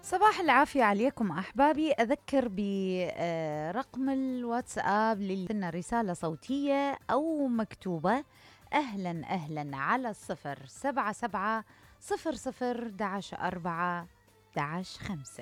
صباح العافية عليكم أحبابي. أذكر برقم الواتساب لنا رسالة صوتية أو مكتوبة. أهلا أهلا على 077 00 4 5.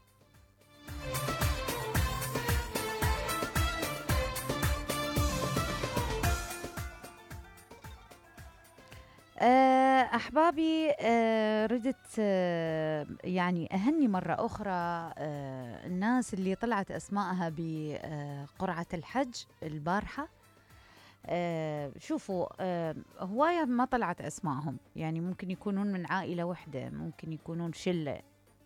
أحبابي، ردت يعني أهني مرة أخرى الناس اللي طلعت أسماءها بقرعة الحج البارحة. شوفوا، هواية ما طلعت أسمائهم، يعني ممكن يكونون من عائلة واحدة، ممكن يكونون شلة.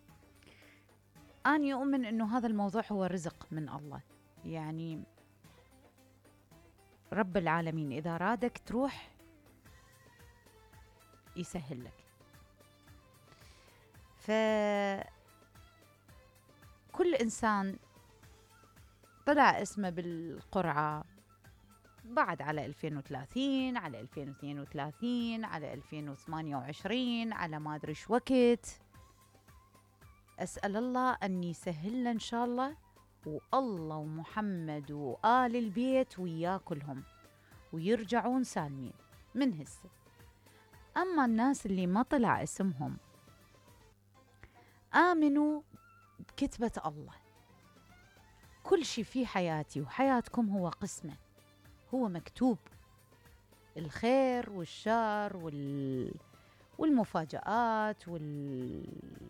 أنا أؤمن أنه هذا الموضوع هو رزق من الله، يعني رب العالمين إذا رادك تروح يسهل لك. فكل إنسان طلع اسمه بالقرعة بعد على 2030، على 2032، على 2028، على ما أدري شو وقت. أسأل الله أن يسهل إن شاء الله، والله ومحمد وآل البيت ويا كلهم ويرجعون سالمين من هسه. أما الناس اللي ما طلع اسمهم، آمنوا بكتبة الله. كل شي في حياتي وحياتكم هو قسمة، هو مكتوب. الخير والشر والمفاجآت